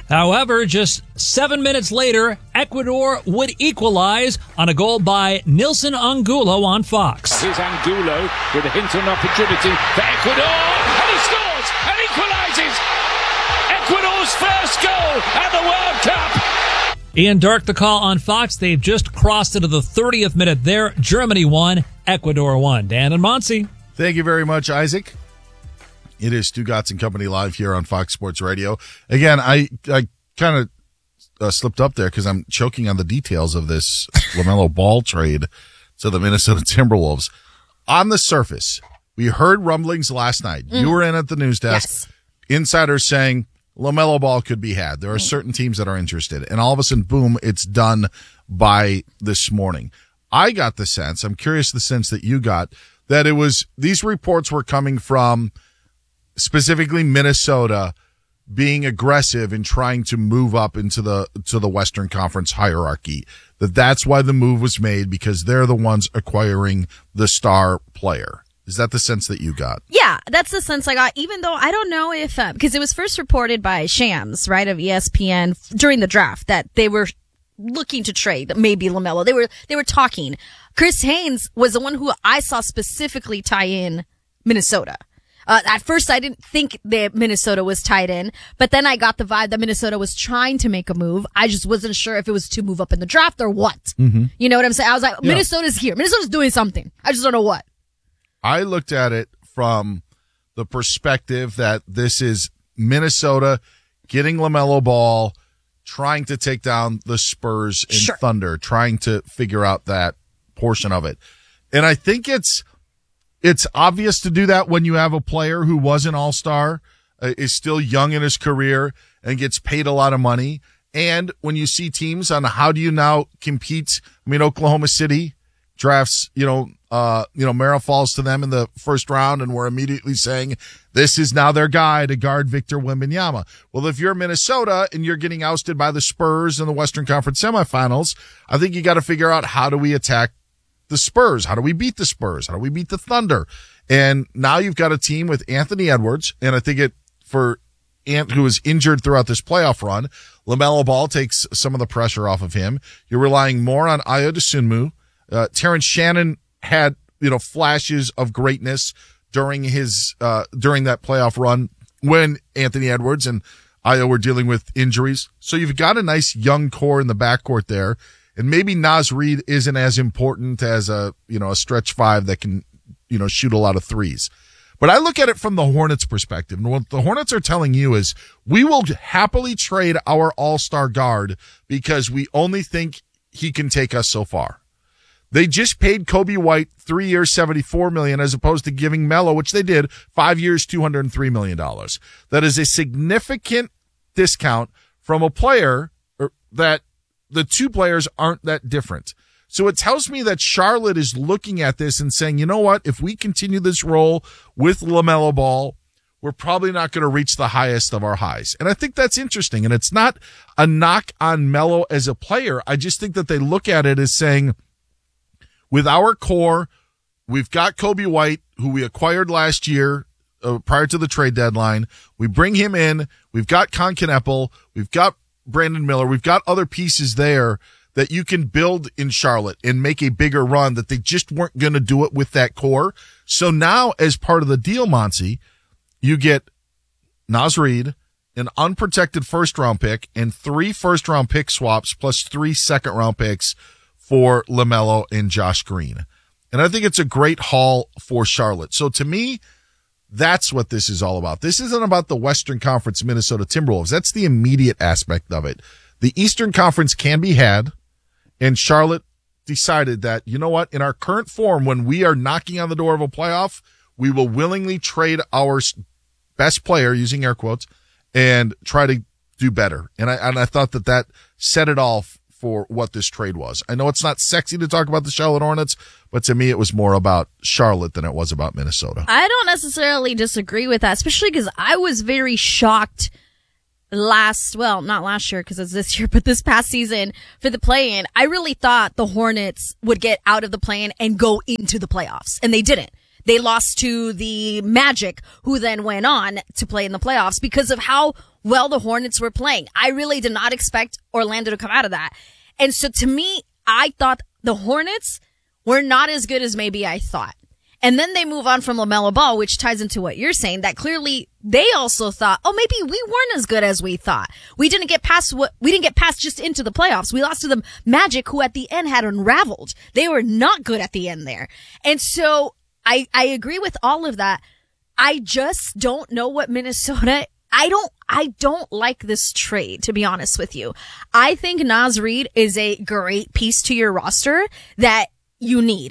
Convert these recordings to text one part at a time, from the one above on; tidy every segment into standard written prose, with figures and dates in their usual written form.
However, just 7 minutes later, Ecuador would equalize on a goal by Nilson Angulo on Fox. Here's Angulo with a hint of an opportunity for Ecuador, and he scores and equalises. Ecuador's first goal at the World Cup. Ian Dark, the call on Fox. They've just crossed into the 30th minute there. Germany won, Ecuador won. Dan and Monty. Thank you very much, Isaac. It is Stugotz and Company live here on Fox Sports Radio. Again, I kind of slipped up there because I'm choking on the details of this LaMelo Ball trade to the Minnesota Timberwolves. On the surface, we heard rumblings last night. You were in at the news desk. Yes. Insiders saying LaMelo Ball could be had. There are certain teams that are interested. And all of a sudden, boom, it's done by this morning. I got the sense, I'm curious the sense that you got, that it was, these reports were coming from specifically Minnesota being aggressive in trying to move up into the Western Conference hierarchy. That's why the move was made, because they're the ones acquiring the star player. Is that the sense that you got? Yeah, that's the sense I got, even though I don't know if, because it was first reported by Shams, right, of ESPN during the draft that they were looking to trade maybe LaMelo. They were talking. Chris Haynes was the one who I saw specifically tie in Minnesota. At first, I didn't think that Minnesota was tied in, but then I got the vibe that Minnesota was trying to make a move. I just wasn't sure if it was to move up in the draft or what. Mm-hmm. You know what I'm saying? I was like, Minnesota's here. Minnesota's doing something. I just don't know what. I looked at it from the perspective that this is Minnesota getting LaMelo Ball, trying to take down the Spurs and Thunder, trying to figure out that portion of it. And I think it's obvious to do that when you have a player who was an all-star, is still young in his career, and gets paid a lot of money. And when you see teams on how do you now compete, I mean, Oklahoma City drafts, Merrill falls to them in the first round, and we're immediately saying this is now their guy to guard Victor Wembanyama. Well, if you're Minnesota and you're getting ousted by the Spurs in the Western Conference semifinals, I think you got to figure out, how do we attack the Spurs? How do we beat the Spurs? How do we beat the Thunder? And now you've got a team with Anthony Edwards, and I think for Ant, who was injured throughout this playoff run, LaMelo Ball takes some of the pressure off of him. You're relying more on Ayo Dosunmu. Terrence Shannon had, flashes of greatness during during that playoff run when Anthony Edwards and Ayo were dealing with injuries. So you've got a nice young core in the backcourt there. And maybe Naz Reid isn't as important as a stretch five that can, shoot a lot of threes. But I look at it from the Hornets' perspective. And what the Hornets are telling you is, we will happily trade our all-star guard because we only think he can take us so far. They just paid Kobe White 3 years, $74 million, as opposed to giving Melo, which they did, 5 years, $203 million. That is a significant discount from a player that the two players aren't that different. So it tells me that Charlotte is looking at this and saying, you know what, if we continue this role with LaMelo Ball, we're probably not going to reach the highest of our highs. And I think that's interesting. And it's not a knock on Melo as a player. I just think that they look at it as saying, with our core, we've got Kobe White, who we acquired last year prior to the trade deadline. We bring him in. We've got Con Kneppel. We've got Brandon Miller. We've got other pieces there that you can build in Charlotte and make a bigger run, that they just weren't going to do it with that core. So now, as part of the deal, Monty, you get Naz Reid, an unprotected first-round pick, and 3 first-round pick swaps plus 3 second-round picks for LaMelo and Josh Green. And I think it's a great haul for Charlotte. So to me, that's what this is all about. This isn't about the Western Conference Minnesota Timberwolves. That's the immediate aspect of it. The Eastern Conference can be had, and Charlotte decided that, you know what, in our current form, when we are knocking on the door of a playoff, we will willingly trade our best player, using air quotes, and try to do better. And I thought that set it all for what this trade was. I know it's not sexy to talk about the Charlotte Hornets, but to me it was more about Charlotte than it was about Minnesota. I don't necessarily disagree with that, especially because I was very shocked not last year because it's this year, but this past season for the play-in. I really thought the Hornets would get out of the play-in and go into the playoffs, and they didn't. They lost to the Magic, who then went on to play in the playoffs because of how well the Hornets were playing. I really did not expect Orlando to come out of that. And so to me, I thought the Hornets were not as good as maybe I thought. And then they move on from LaMelo Ball, which ties into what you're saying, that clearly they also thought, oh, maybe we weren't as good as we thought. We didn't get past just into the playoffs. We lost to the Magic, who at the end had unraveled. They were not good at the end there. And so I agree with all of that. I just don't know what Minnesota, I don't like this trade, to be honest with you. I think Naz Reid is a great piece to your roster that you need.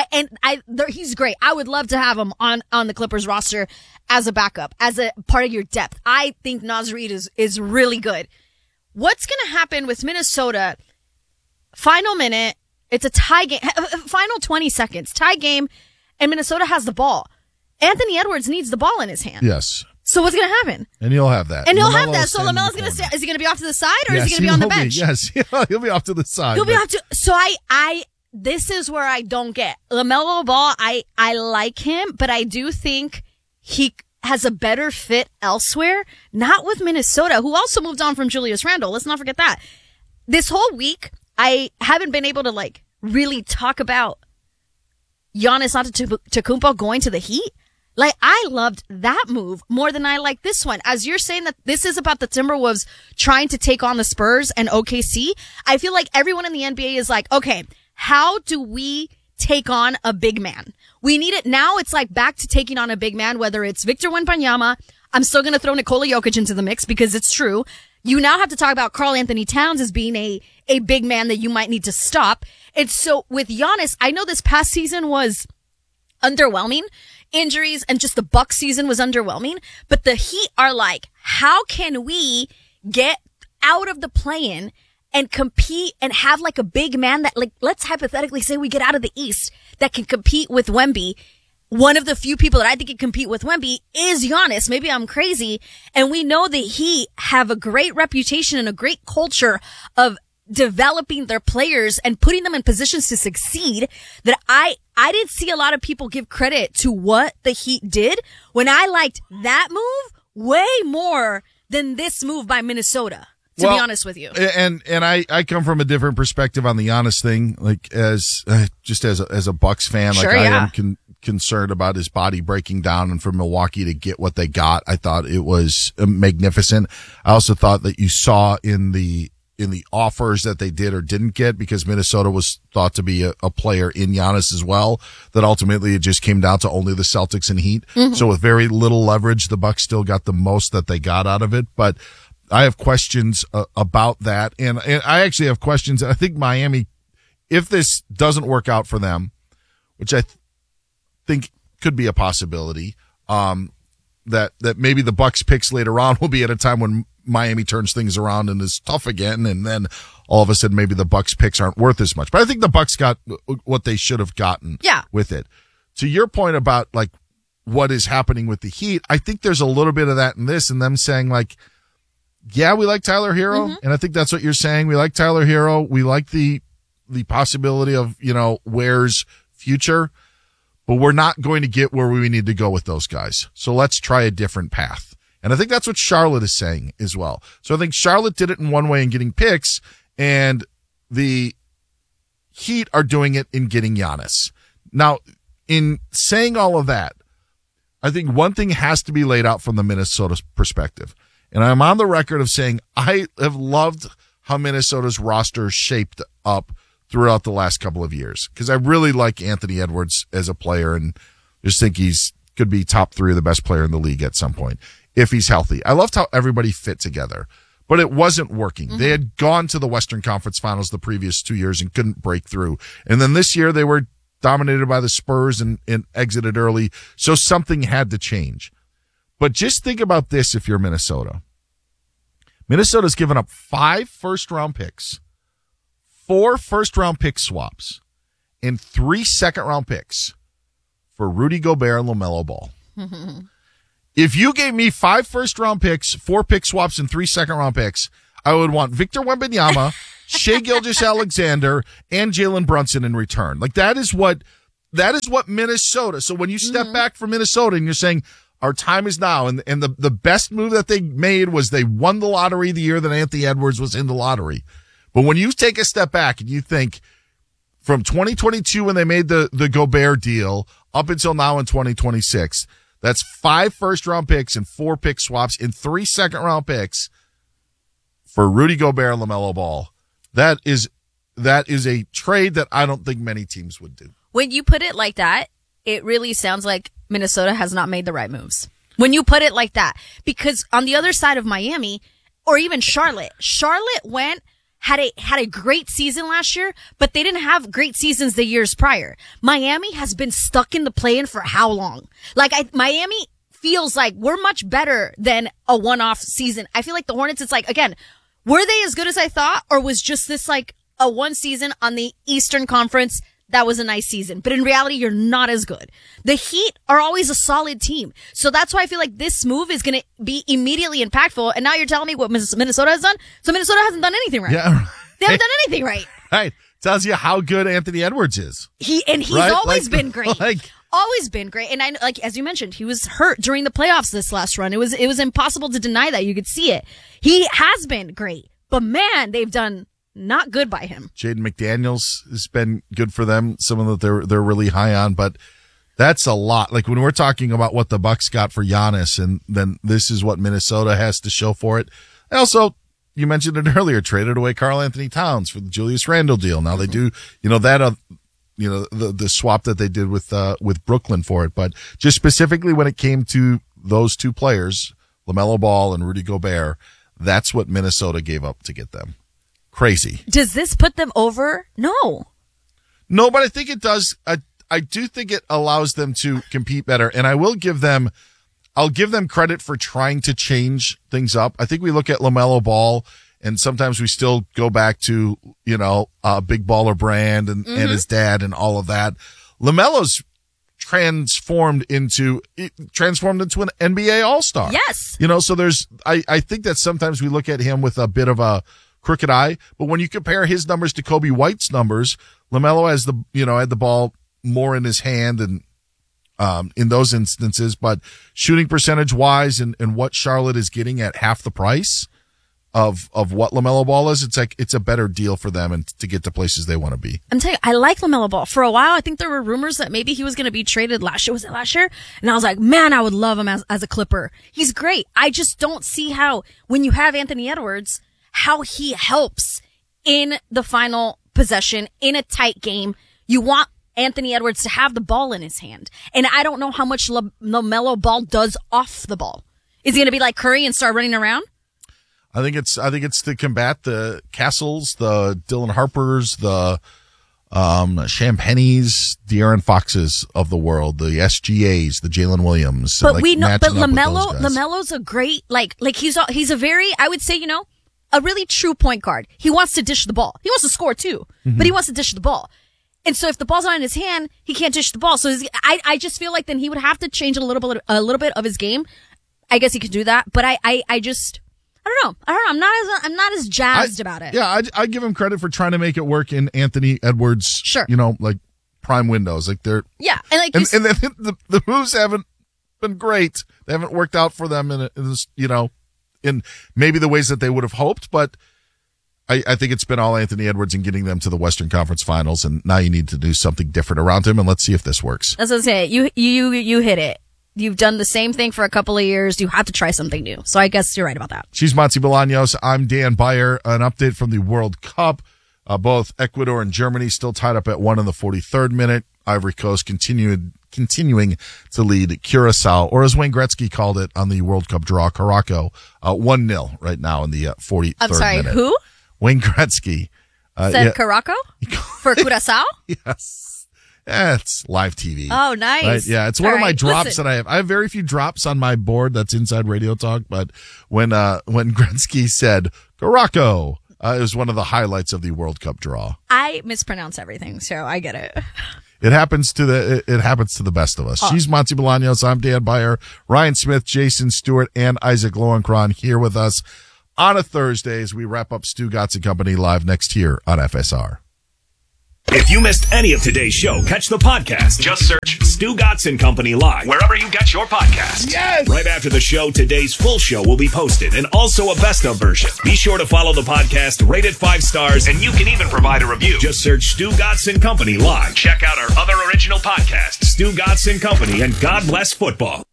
He's great. I would love to have him on the Clippers roster as a backup, as a part of your depth. I think Naz Reid is really good. What's going to happen with Minnesota? Final minute. It's a tie game. Final 20 seconds. Tie game. And Minnesota has the ball. Anthony Edwards needs the ball in his hand. Yes. So what's going to happen? And he'll have that. So LaMelo's going to stay. Is he going to be off to the side or is he going to be on the bench? Yes. He'll be off to the side. So this is where I don't get LaMelo Ball. I like him, but I do think he has a better fit elsewhere, not with Minnesota, who also moved on from Julius Randle. Let's not forget that. This whole week, I haven't been able to really talk about Giannis Antetokounmpo going to the Heat. I loved that move more than I like this one. As you're saying that this is about the Timberwolves trying to take on the Spurs and OKC, I feel like everyone in the NBA is like, okay, how do we take on a big man? We need it now. It's back to taking on a big man, whether it's Victor Wembanyama. I'm still going to throw Nikola Jokic into the mix because it's true. You now have to talk about Karl Anthony Towns as being a big man that you might need to stop. And so with Giannis, I know this past season was underwhelming. Injuries and just the Bucks season was underwhelming. But the Heat are how can we get out of the play-in and compete and have a big man that let's hypothetically say we get out of the East that can compete with Wemby. One of the few people that I think can compete with Wemby is Giannis. Maybe I'm crazy. And we know that he have a great reputation and a great culture of developing their players and putting them in positions to succeed, that I didn't see a lot of people give credit to what the Heat did when I liked that move way more than this move by Minnesota. To be honest with you. And I come from a different perspective on the Giannis thing, as a Bucks fan, sure, I am concerned about his body breaking down, and for Milwaukee to get what they got, I thought it was magnificent. I also thought that you saw in the offers that they did or didn't get, because Minnesota was thought to be a player in Giannis as well, that ultimately it just came down to only the Celtics and Heat. Mm-hmm. So with very little leverage, the Bucks still got the most that they got out of it. But I have questions about that. And I actually have questions. I think Miami, if this doesn't work out for them, which I think could be a possibility, that maybe the Bucks picks later on will be at a time when Miami turns things around and is tough again, and then all of a sudden maybe the Bucks picks aren't worth as much. But I think the Bucks got what they should have gotten with it. To your point about what is happening with the Heat, I think there's a little bit of that in this, and them saying yeah, we like Tyler Hero, mm-hmm. and I think that's what you're saying. We like Tyler Hero. We like the possibility of Ware's future, but we're not going to get where we need to go with those guys. So let's try a different path. And I think that's what Charlotte is saying as well. So I think Charlotte did it in one way in getting picks, and the Heat are doing it in getting Giannis. Now, in saying all of that, I think one thing has to be laid out from the Minnesota perspective. And I'm on the record of saying I have loved how Minnesota's roster shaped up throughout the last couple of years, because I really like Anthony Edwards as a player and just think could be top 3 of the best player in the league at some point if he's healthy. I loved how everybody fit together, but it wasn't working. Mm-hmm. They had gone to the Western Conference Finals the previous 2 years and couldn't break through. And then this year they were dominated by the Spurs and exited early. So something had to change. But just think about this if you're Minnesota. Minnesota's given up 5 first-round picks, 4 first-round pick swaps, and 3 second-round picks for Rudy Gobert and LaMelo Ball. If you gave me 5 first-round picks, 4 pick swaps, and 3 second-round picks, I would want Victor Wembanyama, Shai Gilgeous-Alexander, and Jalen Brunson in return. That is what Minnesota. So when you step back from Minnesota and you're saying, Our time is now. And the best move that they made was they won the lottery the year that Anthony Edwards was in the lottery. But when you take a step back and you think from 2022 when they made the Gobert deal up until now in 2026, that's 5 first-round picks and 4 pick swaps and 3 second-round picks for Rudy Gobert and LaMelo Ball. That is a trade that I don't think many teams would do. When you put it like that, it really sounds like Minnesota has not made the right moves. When you put it like that, because on the other side of Miami, or even Charlotte had a great season last year, but they didn't have great seasons the years prior. Miami has been stuck in the play-in for how long? Miami feels like we're much better than a one-off season. I feel like the Hornets, it's like, again, were they as good as I thought, or was just this like a one season on the Eastern Conference that was a nice season? But in reality, you're not as good. The Heat are always a solid team. So that's why I feel like this move is going to be immediately impactful. And now you're telling me what Minnesota has done? So Minnesota hasn't done anything right. Yeah. They haven't done anything right. Right. Tells you how good Anthony Edwards is. He's right? always been great. Always been great. And as you mentioned, he was hurt during the playoffs this last run. It was impossible to deny that. You could see it. He has been great. But man, they've done not good by him. Jaden McDaniels has been good for them. Someone that they're really high on, but that's a lot. Like when we're talking about what the Bucks got for Giannis, and then this is what Minnesota has to show for it. Also, you mentioned it earlier, traded away Karl Anthony Towns for the Julius Randle deal. Now they do, the swap that they did with Brooklyn for it. But just specifically when it came to those two players, LaMelo Ball and Rudy Gobert, that's what Minnesota gave up to get them. Crazy. Does this put them over? No, but I think it does. I do think it allows them to compete better. And I'll give them credit for trying to change things up. I think we look at LaMelo Ball and sometimes we still go back to, Big Baller Brand and his dad and all of that. LaMelo's transformed into an NBA All-Star. Yes. So I think that sometimes we look at him with a bit of a crooked eye, but when you compare his numbers to Kobe White's numbers, LaMelo has had the ball more in his hand and in those instances, but shooting percentage wise and what Charlotte is getting at half the price of what LaMelo Ball is, it's a better deal for them and to get to places they want to be. I'm telling you, I like LaMelo Ball. For a while, I think there were rumors that maybe he was going to be traded last year. Was it last year? And I was like, man, I would love him as a Clipper. He's great. I just don't see how, when you have Anthony Edwards, how he helps in the final possession in a tight game. You want Anthony Edwards to have the ball in his hand. And I don't know how much LaMelo Ball does off the ball. Is he going to be like Curry and start running around? I think it's to combat the Castles, the Dylan Harpers, the Champagnes, De'Aaron Foxes of the world, the SGAs, the Jalen Williams. But we know, but LaMelo's a great, he's a very, I would say, a really true point guard. He wants to dish the ball. He wants to score too, but he wants to dish the ball. And so if the ball's not in his hand, he can't dish the ball. So I just feel like then he would have to change a little bit of his game. I guess he could do that, but I don't know. I'm not as jazzed about it. Yeah, I give him credit for trying to make it work in Anthony Edwards. Sure. Prime windows. And then the moves haven't been great. They haven't worked out for them in maybe the ways that they would have hoped, but I think it's been all Anthony Edwards and getting them to the Western Conference Finals, and now you need to do something different around him, and let's see if this works. As I say, you hit it. You've done the same thing for a couple of years. You have to try something new. So I guess you're right about that. She's Monty Bolaños. I'm Dan Beyer. An update from the World Cup. Both Ecuador and Germany still tied up at 1 in the 43rd minute. Ivory Coast continuing to lead Curacao, or as Wayne Gretzky called it on the World Cup draw, Caraco, 1-0 right now in the 43rd minute. I'm sorry, who? Wayne Gretzky. Said Caraco? For Curacao? Yes. Yeah, it's live TV. Oh, nice. Right? Yeah, it's one of my drops that I have. I have very few drops on my board that's inside Radio Talk, but when Gretzky said Caraco, it was one of the highlights of the World Cup draw. I mispronounce everything, so I get it. It happens to the best of us. Oh. She's Monty Bolaños. I'm Dan Beyer. Ryan Smith, Jason Stewart, and Isaac Lowenkron here with us on a Thursday as we wrap up Stu Gatz and Company live next here on FSR. If you missed any of today's show, catch the podcast. Just search Stu Gotson Company Live wherever you get your podcasts. Yes! Right after the show, today's full show will be posted and also a best of version. Be sure to follow the podcast, rate it 5 stars, and you can even provide a review. Just search Stu Gotson Company Live. Check out our other original podcasts, Stu Gotson Company and God Bless Football.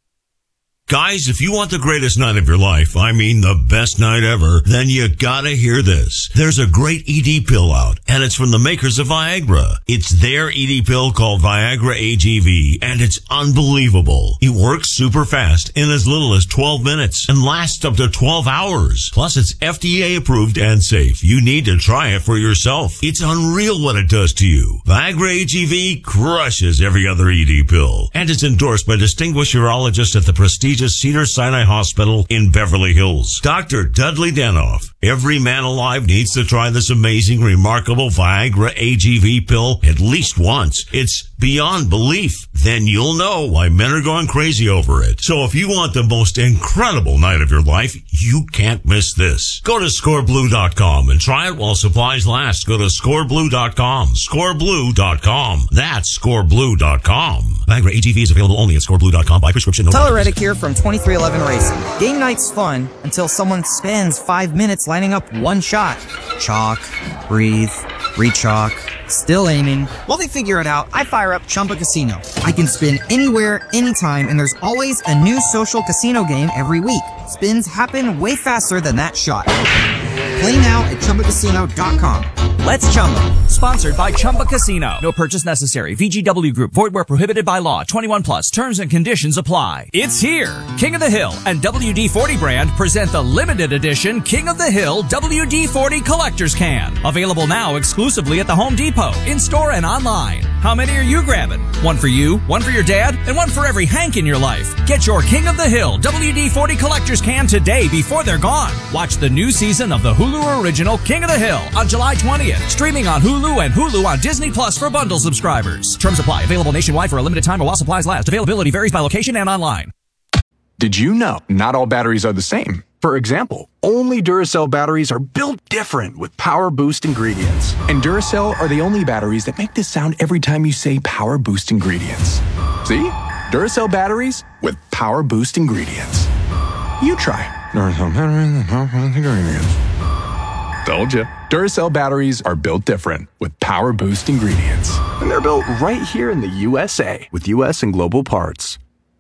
Guys, if you want the greatest night of your life, I mean the best night ever, then you gotta hear this. There's a great ED pill out, and it's from the makers of Viagra. It's their ED pill called Viagra AGV, and it's unbelievable. It works super fast in as little as 12 minutes and lasts up to 12 hours. Plus, it's FDA approved and safe. You need to try it for yourself. It's unreal what it does to you. Viagra AGV crushes every other ED pill, and it's endorsed by distinguished urologists at the prestigious Cedars-Sinai Hospital in Beverly Hills. Dr. Dudley Danoff. Every man alive needs to try this amazing, remarkable Viagra AGV pill at least once. It's beyond belief. Then you'll know why men are going crazy over it. So if you want the most incredible night of your life, you can't miss this. Go to scoreblue.com and try it while supplies last. Go to scoreblue.com. Scoreblue.com. That's scoreblue.com. Viagra AGV is available only at scoreblue.com by prescription. No Tyler Reddick here from 2311 Racing. Game night's fun until someone spends 5 minutes lining up one shot. Chalk, breathe, re-chalk, still aiming. While they figure it out, I fire up Chumba Casino. I can spin anywhere, anytime, and there's always a new social casino game every week. Spins happen way faster than that shot. Play now at ChumbaCasino.com. Let's Chumba. Sponsored by Chumba Casino. No purchase necessary. VGW Group. Void where prohibited by law. 21 plus. Terms and conditions apply. It's here. King of the Hill and WD-40 brand present the limited edition King of the Hill WD-40 Collector's Can. Available now exclusively at the Home Depot, in-store and online. How many are you grabbing? One for you, one for your dad, and one for every Hank in your life. Get your King of the Hill WD-40 Collector's Can today before they're gone. Watch the new season of the Hulu original King of the Hill on July 20th. Streaming on Hulu and Hulu on Disney Plus for bundle subscribers. Terms apply. Available nationwide for a limited time while supplies last. Availability varies by location and online. Did you know not all batteries are the same? For example, only Duracell batteries are built different with Power Boost ingredients. And Duracell are the only batteries that make this sound every time you say Power Boost ingredients. See? Duracell batteries with Power Boost ingredients. You try. Duracell batteries with Power Boost ingredients. Told you. Duracell batteries are built different with Power Boost ingredients. And they're built right here in the USA with US and global parts.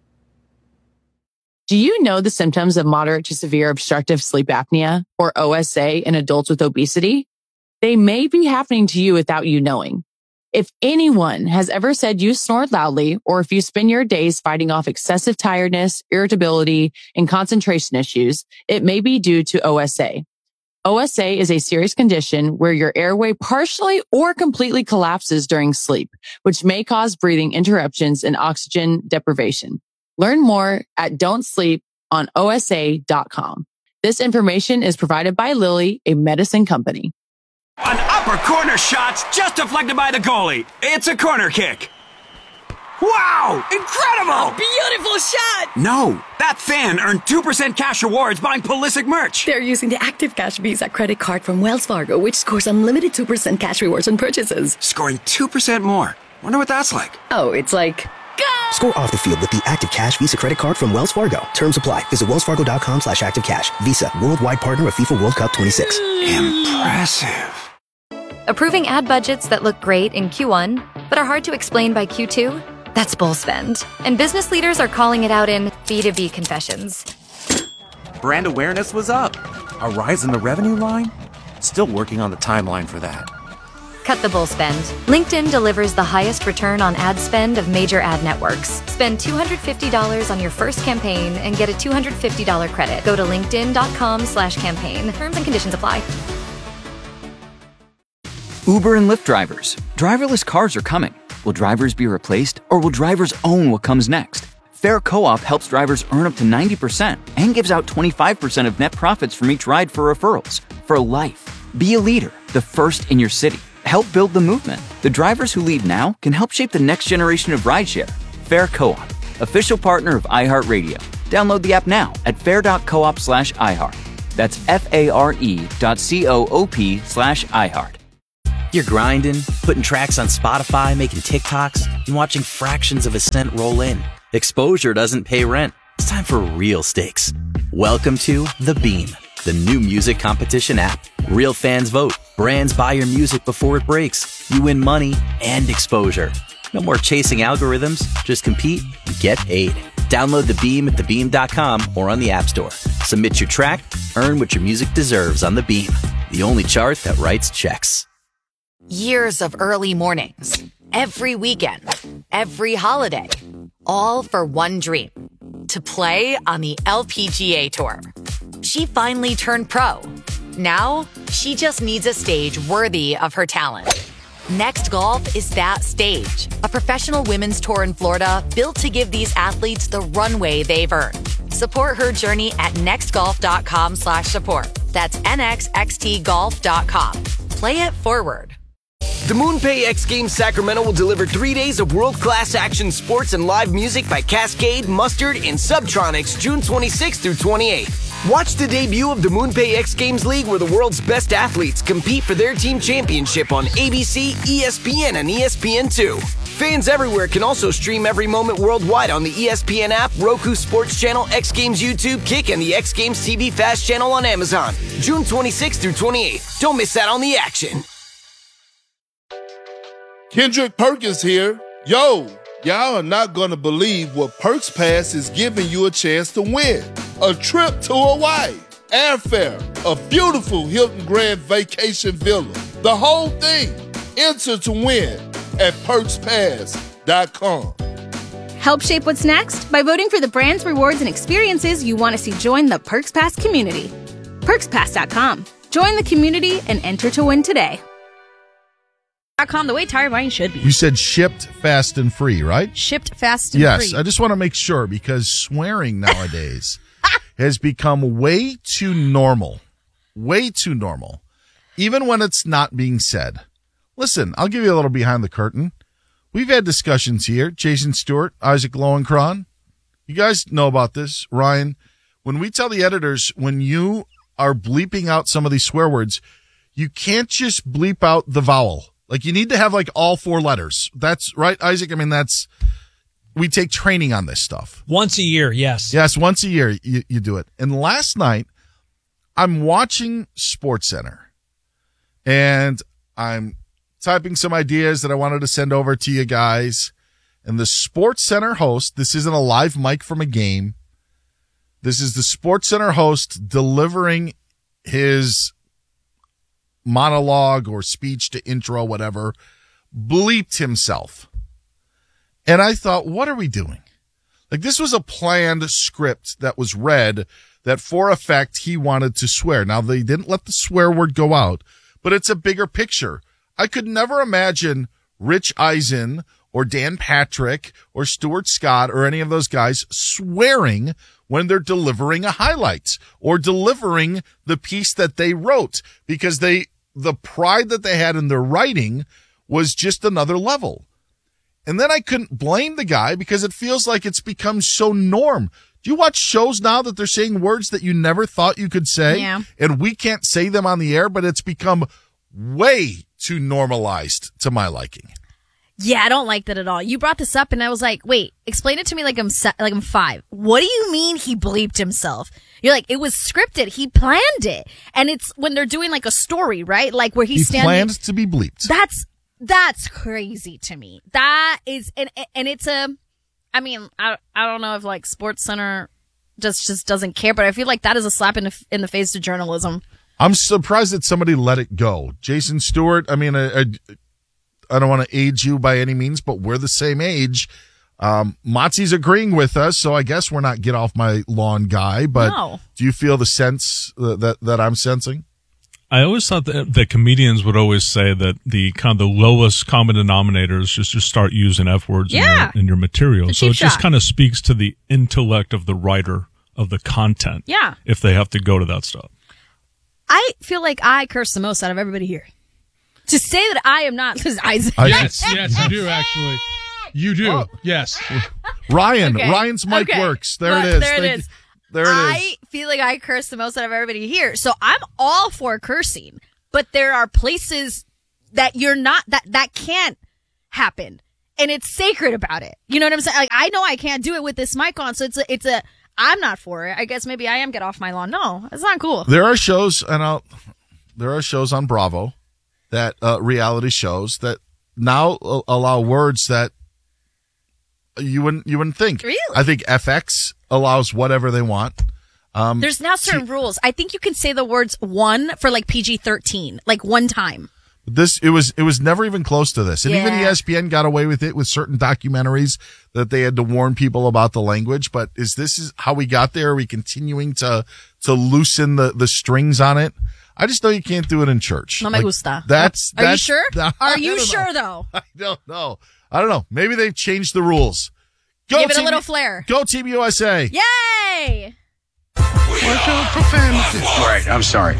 Do you know the symptoms of moderate to severe obstructive sleep apnea, or OSA, in adults with obesity? They may be happening to you without you knowing. If anyone has ever said you snore loudly, or if you spend your days fighting off excessive tiredness, irritability, and concentration issues, it may be due to OSA. OSA is a serious condition where your airway partially or completely collapses during sleep, which may cause breathing interruptions and oxygen deprivation. Learn more at don'tsleeponosa.com. This information is provided by Lilly, a medicine company. An upper corner shot's just deflected by the goalie. It's a corner kick. Wow! Incredible! Beautiful shot! No, that fan earned 2% cash rewards buying Pulisic merch. They're using the Active Cash Visa credit card from Wells Fargo, which scores unlimited 2% cash rewards on purchases. Scoring 2% more. Wonder what that's like. Oh, it's like... Go! Score off the field with the Active Cash Visa credit card from Wells Fargo. Terms apply. Visit wellsfargo.com/activecash. Visa, worldwide partner of FIFA World Cup 26. Impressive. Approving ad budgets that look great in Q1, but are hard to explain by Q2? That's bull spend. And business leaders are calling it out in B2B confessions. Brand awareness was up. A rise in the revenue line? Still working on the timeline for that. Cut the bull spend. LinkedIn delivers the highest return on ad spend of major ad networks. Spend $250 on your first campaign and get a $250 credit. Go to linkedin.com/campaign. Terms and conditions apply. Uber and Lyft drivers. Driverless cars are coming. Will drivers be replaced, or will drivers own what comes next? Fair Co-op helps drivers earn up to 90% and gives out 25% of net profits from each ride for referrals. For life. Be a leader, the first in your city. Help build the movement. The drivers who lead now can help shape the next generation of rideshare. Fair Co-op, official partner of iHeartRadio. Download the app now at fair.coop/iHeart. That's FARE.coop/iHeart. You're grinding, putting tracks on Spotify, making TikToks, and watching fractions of a cent roll in. Exposure doesn't pay rent. It's time for real stakes. Welcome to The Beam, the new music competition app. Real fans vote. Brands buy your music before it breaks. You win money and exposure. No more chasing algorithms. Just compete and get paid. Download The Beam at thebeam.com or on the App Store. Submit your track, earn what your music deserves on The Beam, the only chart that writes checks. Years of early mornings, every weekend, every holiday, all for one dream, to play on the LPGA Tour. She finally turned pro. Now, she just needs a stage worthy of her talent. Next Golf is that stage, a professional women's tour in Florida built to give these athletes the runway they've earned. Support her journey at nextgolf.com/support. That's nxxtgolf.com. Play it forward. The MoonPay X Games Sacramento will deliver 3 days of world-class action sports and live music by Cascade, Mustard, and Subtronics June 26th through 28th. Watch the debut of the MoonPay X Games League where the world's best athletes compete for their team championship on ABC, ESPN, and ESPN2. Fans everywhere can also stream every moment worldwide on the ESPN app, Roku Sports Channel, X Games YouTube, Kick, and the X Games TV Fast Channel on Amazon. June 26th through 28th. Don't miss out on the action. Kendrick Perkins here. Yo, y'all are not going to believe what Perks Pass is giving you a chance to win. A trip to Hawaii, airfare, a beautiful Hilton Grand Vacation Villa. The whole thing. Enter to win at PerksPass.com. Help shape what's next by voting for the brands, rewards, and experiences you want to see join the Perks Pass community. PerksPass.com. Join the community and enter to win today. The way tire buying should be. You said shipped fast and free, right? Shipped fast and free. Yes, I just want to make sure because swearing nowadays has become way too normal. Way too normal. Even when it's not being said. Listen, I'll give you a little behind the curtain. We've had discussions here. Jason Stewart, Isaac Lowenkron. You guys know about this, Ryan. When we tell the editors, when you are bleeping out some of these swear words, you can't just bleep out the vowel. Like, you need to have, like, all 4 letters. That's right, Isaac? I mean, we take training on this stuff. Once a year, yes. Yes, once a year you do it. And last night, I'm watching SportsCenter, and I'm typing some ideas that I wanted to send over to you guys. And the SportsCenter host, this isn't a live mic from a game. This is the SportsCenter host delivering his monologue or speech to intro, whatever, bleeped himself. And I thought, what are we doing? Like, this was a planned script that was read that for effect he wanted to swear. Now, they didn't let the swear word go out, but it's a bigger picture. I could never imagine Rich Eisen or Dan Patrick or Stuart Scott or any of those guys swearing when they're delivering a highlight or delivering the piece that they wrote, because the pride that they had in their writing was just another level. And then I couldn't blame the guy because it feels like it's become so norm. Do you watch shows now that they're saying words that you never thought you could say? Yeah. And we can't say them on the air, but it's become way too normalized to my liking. Yeah, I don't like that at all. You brought this up and I was like, wait, explain it to me like I'm 5. What do you mean he bleeped himself? You're like, it was scripted. He planned it. And it's when they're doing like a story, right? Like where he planned to be bleeped. That's crazy to me. That is, and it's I don't know if like SportsCenter just doesn't care, but I feel like that is a slap in the face to journalism. I'm surprised that somebody let it go. Jason Stewart, I mean, I don't want to age you by any means, but we're the same age. Motzi's agreeing with us, so I guess we're not get off my lawn guy, but no. Do you feel the sense that I'm sensing? I always thought that comedians would always say that the kind of the lowest common denominator is just start using F words in your material. So it just kind of speaks to the intellect of the writer of the content. Yeah. If they have to go to that stuff. I feel like I curse the most out of everybody here. To say that I am not, because yes, you do actually. You do. Oh. Yes. Ryan's mic works. There it is. There it is. There it is. I feel like I curse the most out of everybody here. So I'm all for cursing, but there are places that you're not, that can't happen. And it's sacred about it. You know what I'm saying? Like, I know I can't do it with this mic on, so I'm not for it. I guess maybe I am get off my lawn. No, it's not cool. There are shows, there are shows on Bravo that, reality shows that now allow words that you wouldn't think. Really? I think FX allows whatever they want. There's now certain rules. I think you can say the words one for like PG-13, like one time. It was never even close to this. And even ESPN got away with it with certain documentaries that they had to warn people about the language. But is how we got there? Are we continuing to loosen the strings on it? I just know you can't do it in church. No me gusta. Are you sure? Are you sure though? I don't know. I don't know. Maybe they've changed the rules. Give it a little flair. Go Team USA. Yay! What's your profanity? Right, I'm sorry.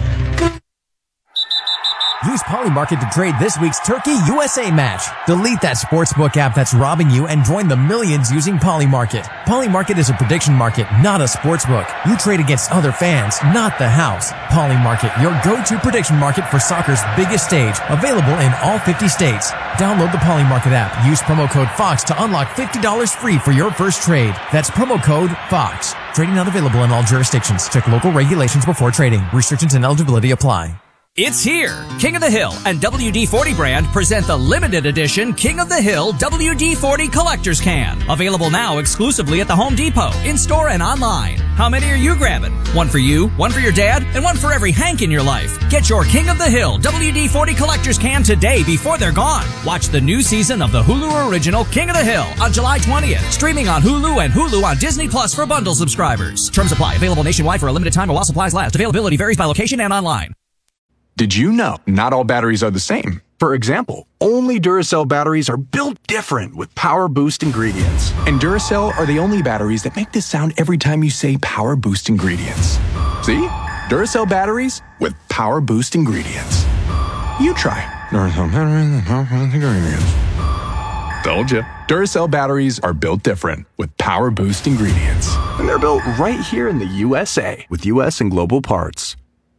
Use Polymarket to trade this week's Turkey USA match. Delete that sportsbook app that's robbing you and join the millions using Polymarket. Polymarket is a prediction market, not a sportsbook. You trade against other fans, not the house. Polymarket, your go-to prediction market for soccer's biggest stage. Available in all 50 states. Download the Polymarket app. Use promo code FOX to unlock $50 free for your first trade. That's promo code FOX. Trading not available in all jurisdictions. Check local regulations before trading. Restrictions and eligibility apply. It's here. King of the Hill and WD-40 brand present the limited edition King of the Hill WD-40 Collector's Can. Available now exclusively at the Home Depot, in-store and online. How many are you grabbing? One for you, one for your dad, and one for every Hank in your life. Get your King of the Hill WD-40 Collector's Can today before they're gone. Watch the new season of the Hulu original King of the Hill on July 20th. Streaming on Hulu and Hulu on Disney Plus for bundle subscribers. Terms apply. Available nationwide for a limited time while supplies last. Availability varies by location and online. Did you know not all batteries are the same? For example, only Duracell batteries are built different with Power Boost ingredients. And Duracell are the only batteries that make this sound every time you say Power Boost ingredients. See? Duracell batteries with Power Boost ingredients. You try. Duracell batteries with Power Boost ingredients. Told you. Duracell batteries are built different with Power Boost ingredients. And they're built right here in the USA with US and global parts.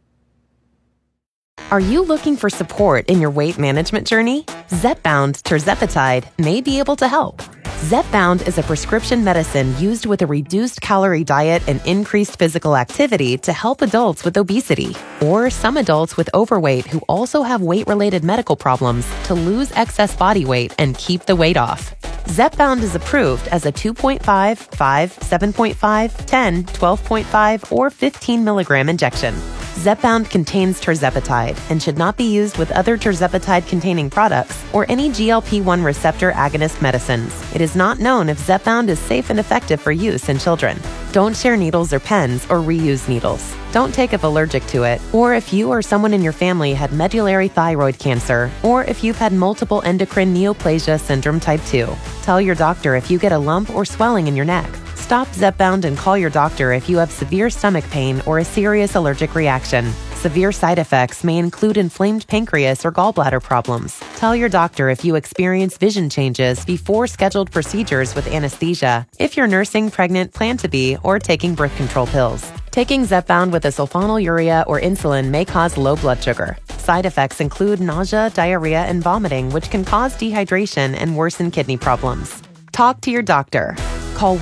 Are you looking for support in your weight management journey? Zepbound tirzepatide may be able to help. Zepbound is a prescription medicine used with a reduced calorie diet and increased physical activity to help adults with obesity or some adults with overweight who also have weight-related medical problems to lose excess body weight and keep the weight off. Zepbound is approved as a 2.5, 5, 7.5, 10, 12.5, or 15 milligram injection. Zepbound contains tirzepatide and should not be used with other tirzepatide-containing products or any GLP-1 receptor agonist medicines. It is not known if Zepbound is safe and effective for use in children. Don't share needles or pens or reuse needles. Don't take if allergic to it, or if you or someone in your family had medullary thyroid cancer, or if you've had multiple endocrine neoplasia syndrome type 2. Tell your doctor if you get a lump or swelling in your neck. Stop Zepbound and call your doctor if you have severe stomach pain or a serious allergic reaction. Severe side effects may include inflamed pancreas or gallbladder problems. Tell your doctor if you experience vision changes before scheduled procedures with anesthesia, if you're nursing, pregnant, plan to be, or taking birth control pills. Taking Zepbound with a sulfonylurea or insulin may cause low blood sugar. Side effects include nausea, diarrhea, and vomiting, which can cause dehydration and worsen kidney problems. Talk to your doctor. Call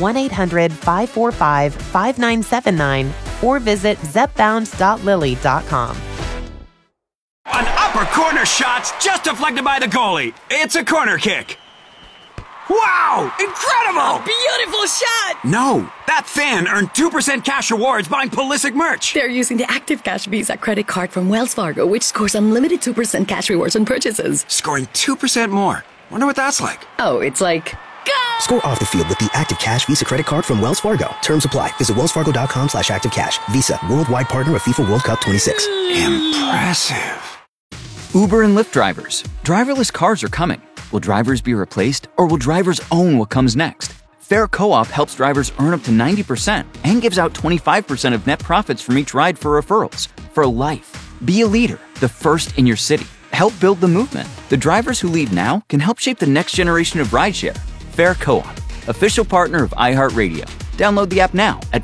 1-800-545-5979 or visit zepbound.lily.com. An upper corner shot's just deflected by the goalie. It's a corner kick. Wow! Incredible! Beautiful shot! No, that fan earned 2% cash rewards buying Pulisic merch. They're using the Active Cash Visa credit card from Wells Fargo, which scores unlimited 2% cash rewards on purchases. Scoring 2% more. Wonder what that's like. Oh, it's like... Score off the field with the Active Cash Visa credit card from Wells Fargo. Terms apply. Visit wellsfargo.com/activecash. Visa, worldwide partner of FIFA World Cup 26. Impressive. Uber and Lyft drivers. Driverless cars are coming. Will drivers be replaced, or will drivers own what comes next? Fair Co-op helps drivers earn up to 90% and gives out 25% of net profits from each ride for referrals. For life. Be a leader, the first in your city. Help build the movement. The drivers who lead now can help shape the next generation of rideshare. Fair Co-op, official partner of iHeartRadio. Download the app now at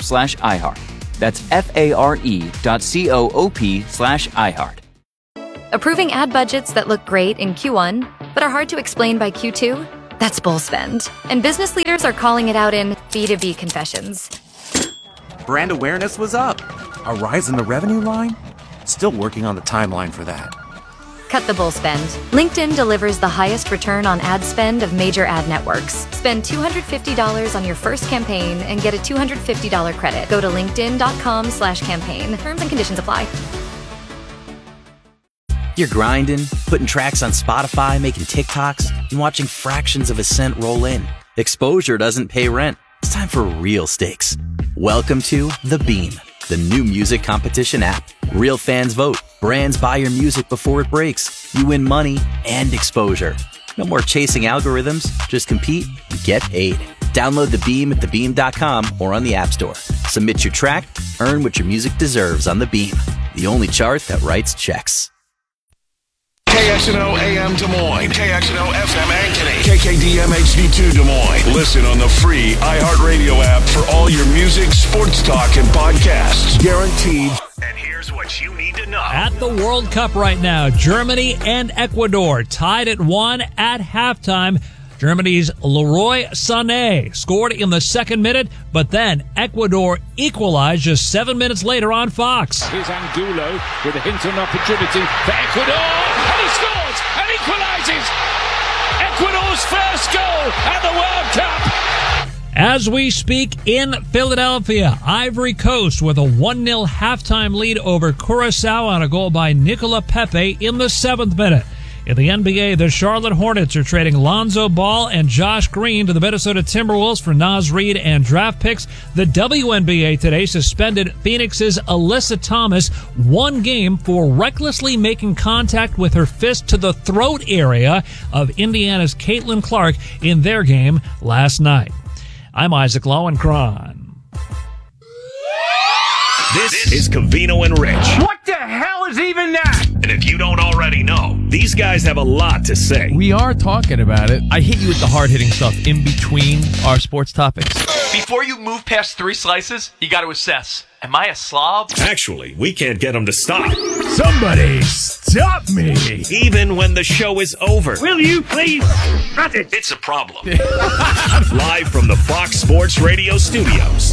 fair.coop/iHeart. That's FARE.coop/iHeart. Approving ad budgets that look great in Q1, but are hard to explain by Q2? That's bull spend. And business leaders are calling it out in B2B confessions. Brand awareness was up. A rise in the revenue line? Still working on the timeline for that. Cut the bull spend. LinkedIn delivers the highest return on ad spend of major ad networks. Spend $250 on your first campaign and get a $250 credit. Go to linkedin.com/campaign. Terms and conditions apply. You're grinding, putting tracks on Spotify, making TikToks, and watching fractions of a cent roll in. Exposure doesn't pay rent. It's time for real stakes. Welcome to The Beam, the new music competition app. Real fans vote. Brands buy your music before it breaks. You win money and exposure. No more chasing algorithms. Just compete and get paid. Download The Beam at thebeam.com or on the App Store. Submit your track, earn what your music deserves on The Beam, the only chart that writes checks. KXNO AM Des Moines, KXNO FM Ankeny, KKDM HD2 Des Moines. Listen on the free iHeartRadio app for all your music, sports talk, and podcasts. Guaranteed. And here's what you need to know. At the World Cup right now, Germany and Ecuador tied at 1 at halftime. Germany's Leroy Sané scored in the second minute, but then Ecuador equalized just 7 minutes later on Fox. Here's Angulo with a hint of an opportunity for Ecuador, and he scores and equalizes. Ecuador's first goal at the World Cup. As we speak in Philadelphia, Ivory Coast with a 1-0 halftime lead over Curaçao on a goal by Nicola Pepe in the 7th minute. In the NBA, the Charlotte Hornets are trading Lonzo Ball and Josh Green to the Minnesota Timberwolves for Naz Reid and draft picks. The WNBA today suspended Phoenix's Alyssa Thomas 1 game for recklessly making contact with her fist to the throat area of Indiana's Caitlin Clark in their game last night. I'm Isaac Lowenkron. This is Covino and Rich. What the hell is even that? And if you don't already know, these guys have a lot to say. We are talking about it. I hit you with the hard-hitting stuff in between our sports topics. Before you move past 3 slices, you got to assess. Am I a slob? Actually, we can't get them to stop. Somebody stop me! Even when the show is over. Will you please shut it? It's a problem. Live from the Fox Sports Radio studios.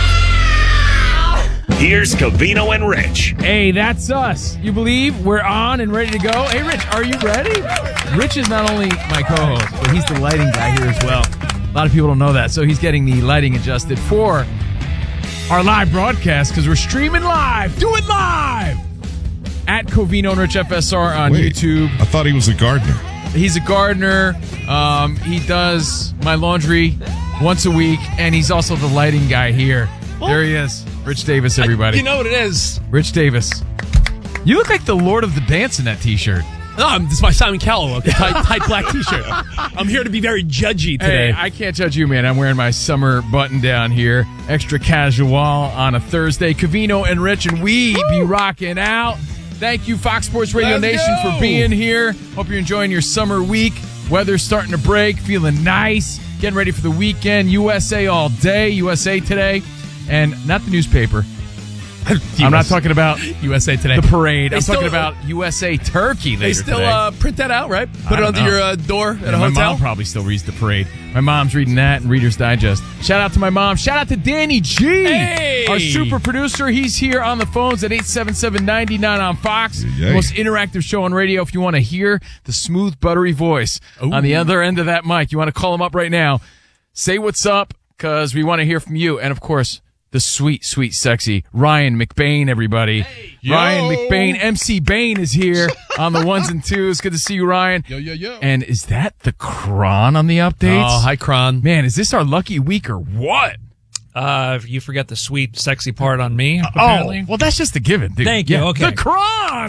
Here's Covino and Rich. Hey, that's us. You believe we're on and ready to go? Hey, Rich, are you ready? Rich is not only my co-host, but he's the lighting guy here as well. A lot of people don't know that, so he's getting the lighting adjusted for our live broadcast because we're streaming live. Do it live! At Covino and Rich FSR on YouTube. I thought he was a gardener. He's a gardener. He does my laundry once a week, and he's also the lighting guy here. There he is. Rich Davis, everybody. You know what it is. Rich Davis. You look like the Lord of the Dance in that T-shirt. No, this is my Simon Cowell look. Tight black T-shirt. I'm here to be very judgy today. Hey, I can't judge you, man. I'm wearing my summer button down here. Extra casual on a Thursday. Covino and Rich, and we be rocking out. Thank you, Fox Sports Radio Nation, for being here. Hope you're enjoying your summer week. Weather's starting to break. Feeling nice. Getting ready for the weekend. USA all day. USA Today. And not the newspaper. I'm not talking about USA Today. The parade. I'm talking about USA Turkey later They still today. Print that out, right? Put it under your door at a hotel? My mom probably still reads the parade. My mom's reading that and Reader's Digest. Shout out to my mom. Shout out to Danny G, our super producer. He's here on the phones at 877-99 on Fox. The most interactive show on radio. If you want to hear the smooth, buttery voice on the other end of that mic, you want to call him up right now. Say what's up, because we want to hear from you. And, of course, the sweet, sweet, sexy Ryan McBain, everybody. Hey, Ryan McBain, MC Bain is here on the ones and twos. Good to see you, Ryan. Yo. And is that the Kron on the updates? Oh, hi, Kron. Man, is this our lucky week or what? You forget the sweet, sexy part on me, apparently. Well, that's just a given, dude. Thank you. Okay. The Kron!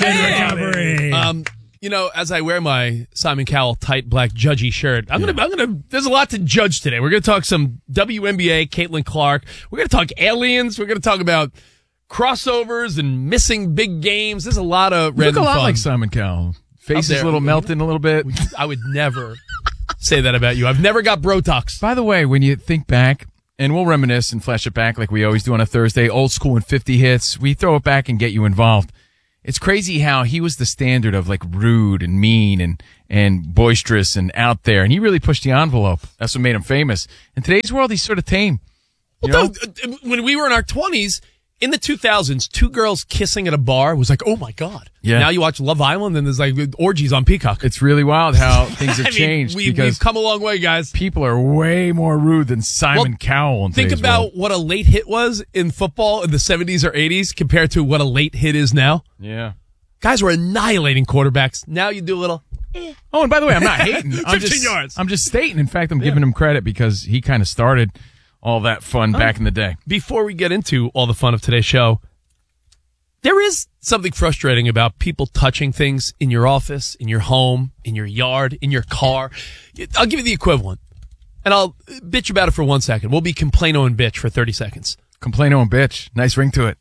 Hey. You know, as I wear my Simon Cowell tight black judgy shirt, I'm gonna. There's a lot to judge today. We're gonna talk some WNBA, Caitlin Clark. We're gonna talk aliens. We're gonna talk about crossovers and missing big games. There's a lot of you random look a lot fun. like Simon Cowell. Face is a little melting a little bit. I would never say that about you. I've never got Brotox. By the way, when you think back, and we'll reminisce and flash it back like we always do on a Thursday, old school and 50 hits, we throw it back and get you involved. It's crazy how he was the standard of like rude and mean and boisterous and out there, and he really pushed the envelope. That's what made him famous. In today's world, he's sort of tame. Well, when we were in our 20s, in the 2000s, two girls kissing at a bar was like, oh my God. Yeah. Now you watch Love Island and there's like orgies on Peacock. It's really wild how things have changed. We've come a long way, guys. People are way more rude than Simon Cowell in today's Think about world. what a late hit was in football in the 70s or 80s compared to what a late hit is now. Yeah. Guys were annihilating quarterbacks. Now you do a little... Oh, and by the way, I'm not hating. 15 yards. I'm just stating. In fact, I'm giving him credit because he kind of started all that fun back in the day. Before we get into all the fun of today's show, there is something frustrating about people touching things in your office, in your home, in your yard, in your car. I'll give you the equivalent, and I'll bitch about it for 1 second. We'll be complaino and bitch for 30 seconds. Complaino and bitch. Nice ring to it.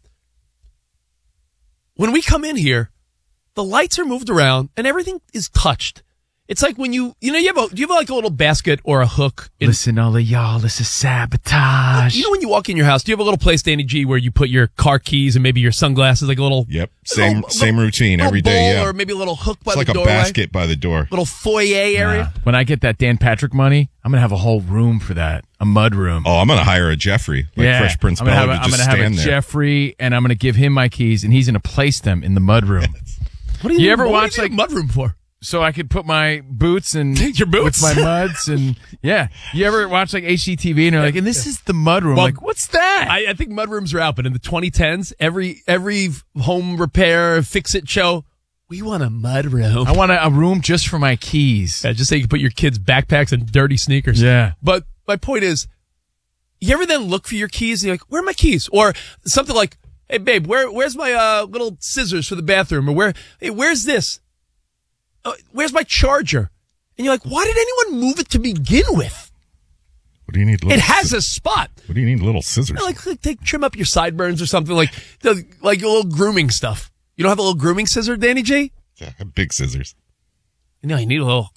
When we come in here, the lights are moved around, and everything is touched. It's like when do you have like a little basket or a hook? Listen, all of y'all, this is sabotage. You know when you walk in your house, do you have a little place, Danny G, where you put your car keys and maybe your sunglasses, like a little... Yep, same routine every day, yeah. Or maybe a little hook by it's the like doorway. a basket by the door. Little foyer area. When I get that Dan Patrick money, I'm going to have a whole room for that. A mud room. Oh, I'm going to hire a Jeffrey, like Fresh Prince Bel, to just stand there. I'm going to have a Jeffrey, and I'm going to give him my keys, and he's going to place them in the mud room. What do you ever watch like mud room for? So I could put my boots and your boots with my muds and yeah. You ever watch like HGTV and they're like, and this is the mud room. Well, like, what's that? I think mud rooms are out, but in the 2010s, every home repair fix it show, we want a mud room. I want a room just for my keys. Yeah, just so you can put your kids' backpacks and dirty sneakers. Yeah. But my point is, you ever then look for your keys and you're like, where are my keys? Or something like, hey babe, where's my little scissors for the bathroom? Or where's this? Where's my charger? And you're like, why did anyone move it to begin with? What do you need? It has a spot. What do you need? Little scissors? Trim up your sideburns or something like a little grooming stuff. You don't have a little grooming scissor, Danny G? Yeah, big scissors. No, you need a little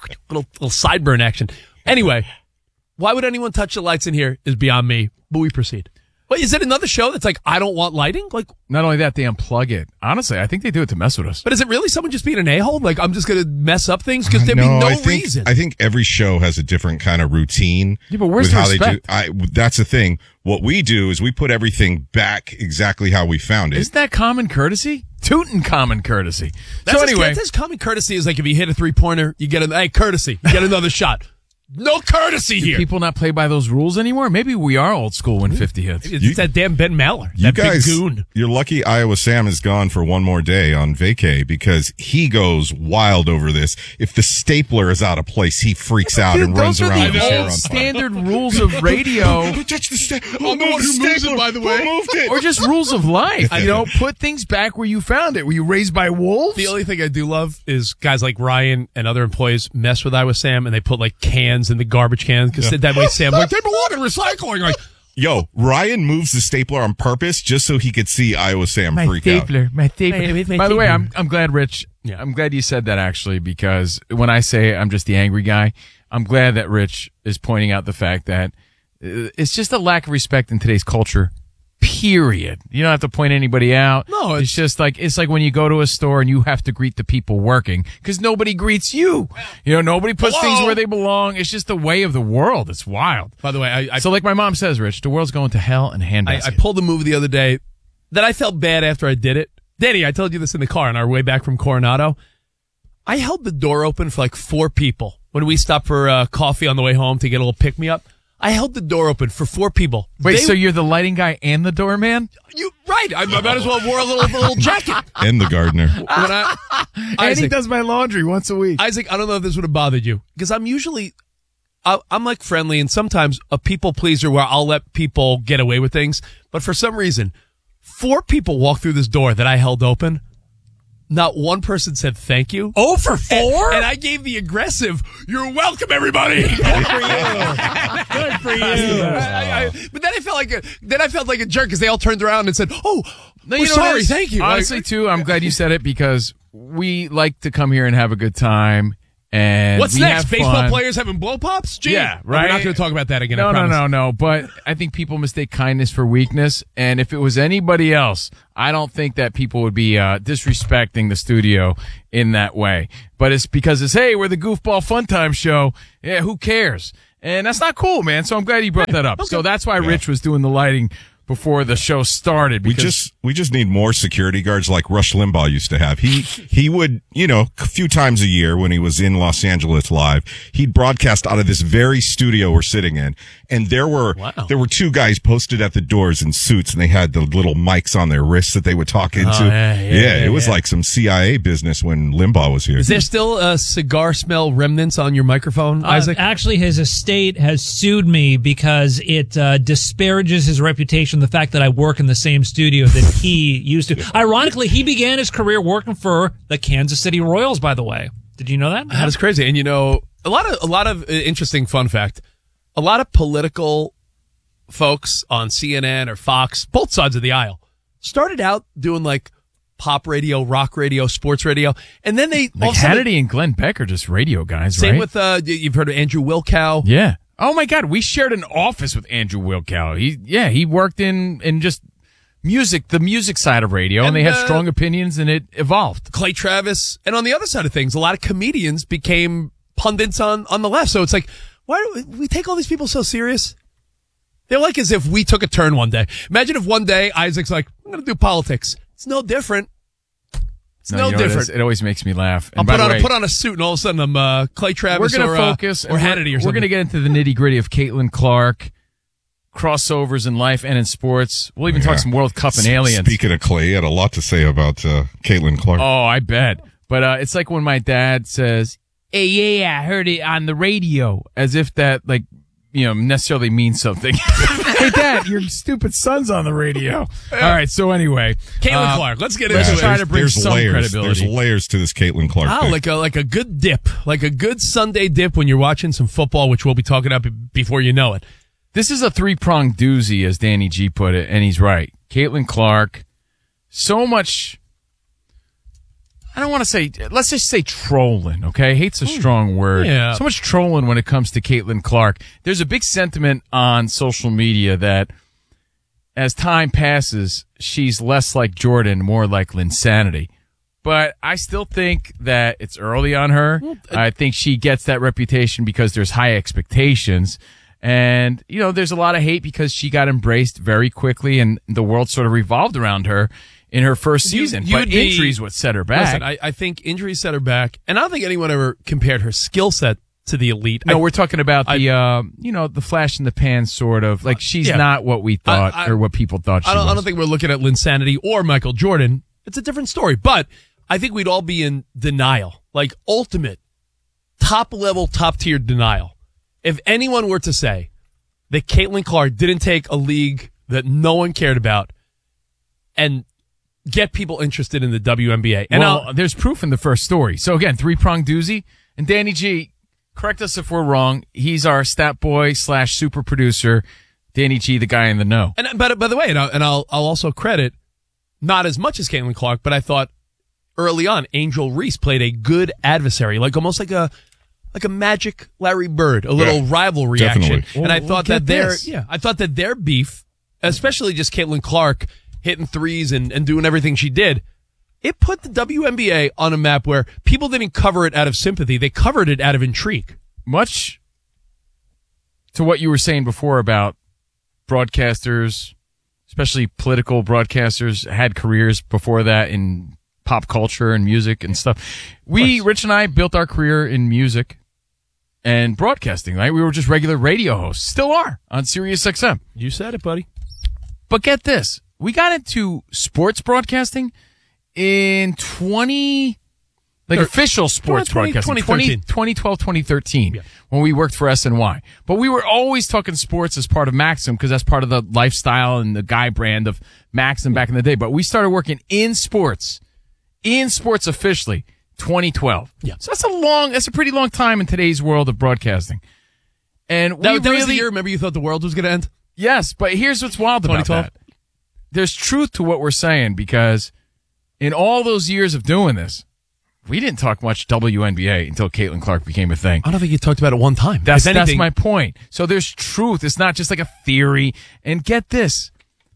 sideburn action. Anyway, why would anyone touch the lights in here is beyond me. But we proceed. What, is it another show that's like, I don't want lighting? Like, not only that, they unplug it. Honestly, I think they do it to mess with us. But is it really someone just being an a-hole? Like, I'm just going to mess up things? Because there'd be no reason. I think every show has a different kind of routine. Yeah, but where's the respect? They do. That's the thing. What we do is we put everything back exactly how we found it. Isn't that common courtesy? Tootin' common courtesy. That's so anyway. That's common courtesy is like if you hit a three-pointer, you get courtesy. You get another shot. No courtesy here. Do people not play by those rules anymore? Maybe we are old school when 50 hits. It's that damn Ben Maller. You that guys, big goon. You're lucky Iowa Sam is gone for one more day on vacay because he goes wild over this. If the stapler is out of place, he freaks out and runs around with his hair on fire. Standard rules of radio. Who touched the stapler? I'm the one who moves it, by the way. Who moved it? Or just rules of life. Put things back where you found it. Were you raised by wolves? The only thing I do love is guys like Ryan and other employees mess with Iowa Sam and they put like cans in the garbage can. Because that way Sam's like, they belong in recycling. Like, yo, Ryan moves the stapler on purpose just so he could see Iowa Sam freak out. My stapler. By the way, I'm glad, Rich. Yeah, I'm glad you said that actually, because when I say I'm just the angry guy, I'm glad that Rich is pointing out the fact that it's just a lack of respect in today's culture. Period. You don't have to point anybody out. No, it's just like when you go to a store and you have to greet the people working because nobody greets you. Nobody puts things where they belong. It's just the way of the world. It's wild. By the way, so like my mom says, Rich, the world's going to hell in a handbasket. I pulled a move the other day that I felt bad after I did it. Danny, I told you this in the car on our way back from Coronado. I held the door open for like 4 people when we stopped for coffee on the way home to get a little pick-me-up. I held the door open for 4 people. Wait, so you're the lighting guy and the doorman? Right. I might as well have wore a little jacket. And the gardener. And he does my laundry once a week. Isaac, I don't know if this would have bothered you. Because I'm usually, I'm like friendly and sometimes a people pleaser where I'll let people get away with things. But for some reason, 4 people walked through this door that I held open. Not one person said thank you. 0 for 4? And I gave the aggressive, you're welcome, everybody. Good for you. Good for you. But then I felt like a jerk because they all turned around and said, oh, we're sorry, thank you. Honestly, too, I'm glad you said it because we like to come here and have a good time. And what's next? Baseball players having blow pops? Gee, yeah, right. We're not going to talk about that again. No. But I think people mistake kindness for weakness. And if it was anybody else, I don't think that people would be disrespecting the studio in that way. But it's because hey, we're the Goofball Fun Time show. Yeah, who cares? And that's not cool, man. So I'm glad you brought that up. Okay. So that's why Rich was doing the lighting before the show started. Because we just need more security guards like Rush Limbaugh used to have. He would, a few times a year when he was in Los Angeles live, he'd broadcast out of this very studio we're sitting in. And there were two guys posted at the doors in suits, and they had the little mics on their wrists that they would talk into. It was like some CIA business when Limbaugh was here. Is there still a cigar smell remnants on your microphone, Isaac? Actually, his estate has sued me because it disparages his reputation, the fact that I work in the same studio that he used to. Ironically, he began his career working for the Kansas City Royals, by the way. Did you know that? That is crazy. And a lot of interesting fun fact. A lot of political folks on CNN or Fox, both sides of the aisle, started out doing like pop radio, rock radio, sports radio, and then they Hannity and Glenn Beck are just radio guys, same right? Same with you've heard of Andrew Wilkow. Yeah. Oh my God, we shared an office with Andrew Wilkow. He worked in just music, the music side of radio, and they had strong opinions, and it evolved. Clay Travis, and on the other side of things, a lot of comedians became pundits on the left. So it's like, why do we take all these people so serious? They're like as if we took a turn one day. Imagine if one day Isaac's like, I'm going to do politics. It's no different. It's no different. It always makes me laugh. And I'll put on a suit, and all of a sudden I'm Clay Travis we're gonna focus, or Hannity or something. We're going to get into the nitty-gritty of Caitlin Clark, crossovers in life and in sports. We'll even talk some World Cup and aliens. Speaking of Clay, he had a lot to say about Caitlin Clark. Oh, I bet. But it's like when my dad says, hey, I heard it on the radio, as if that, necessarily means something. Hey, Dad, your stupid son's on the radio. All right, so anyway. Caitlin Clark, let's get into it. Let's try to bring some credibility. There's layers to this Caitlin Clark thing. Like a good dip, like a good Sunday dip when you're watching some football, which we'll be talking about before you know it. This is a three-pronged doozy, as Danny G put it, and he's right. Caitlin Clark, so much... I don't want to say, let's just say trolling, okay? Hate's a strong word. Yeah. So much trolling when it comes to Caitlin Clark. There's a big sentiment on social media that as time passes, she's less like Jordan, more like Linsanity. But I still think that it's early on her. I think she gets that reputation because there's high expectations. And, there's a lot of hate because she got embraced very quickly and the world sort of revolved around her in her first season. But injuries what set her back. Listen, I think injuries set her back, and I don't think anyone ever compared her skill set to the elite. No, we're talking about the flash in the pan sort of. Like, she's not what we thought or what people thought she was. I don't think we're looking at Linsanity or Michael Jordan. It's a different story. But I think we'd all be in denial, like ultimate, top-level, top-tier denial. If anyone were to say that Caitlin Clark didn't take a league that no one cared about and get people interested in the WNBA. And there's proof in the first story. So again, three-pronged doozy. And Danny G, correct us if we're wrong. He's our stat boy / super producer. Danny G, the guy in the know. And by the way, I'll also credit, not as much as Caitlin Clark, but I thought early on, Angel Reese played a good adversary, like almost like a Magic Larry Bird, a little rivalry action. And I thought that their beef, especially just Caitlin Clark hitting threes and doing everything she did, it put the WNBA on a map where people didn't cover it out of sympathy. They covered it out of intrigue. Much to what you were saying before about broadcasters, especially political broadcasters, had careers before that in pop culture and music and stuff. Rich and I built our career in music and broadcasting, right? We were just regular radio hosts. Still are on Sirius XM. You said it, buddy. But get this. We got into sports broadcasting in official sports broadcasting, 2012, 2013, when we worked for SNY. But we were always talking sports as part of Maxim because that's part of the lifestyle and the guy brand of Maxim back in the day. But we started working in sports officially, 2012. Yeah. So that's a pretty long time in today's world of broadcasting. And that was the year, remember, you thought the world was going to end? Yes, but here's what's wild about that. There's truth to what we're saying because in all those years of doing this, we didn't talk much WNBA until Caitlin Clark became a thing. I don't think you talked about it one time. That's my point. So there's truth. It's not just like a theory. And get this.